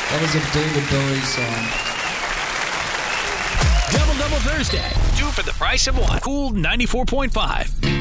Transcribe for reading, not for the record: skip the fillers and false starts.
That was a David Bowie song. Double Thursday. 2 for the price of 1. Cool 94.5.